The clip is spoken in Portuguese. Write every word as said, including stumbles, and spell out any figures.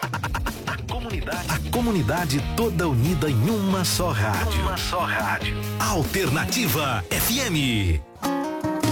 Comunidade, a comunidade toda unida em uma só rádio. Uma só rádio. Alternativa F M.